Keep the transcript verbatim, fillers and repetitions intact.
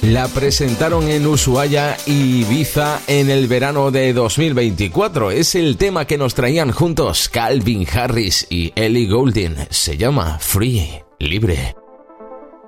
La presentaron en Ushuaia y Ibiza en el verano de dos mil veinticuatro. Es el tema que nos traían juntos Calvin Harris y Ellie Goulding. Se llama Free, libre.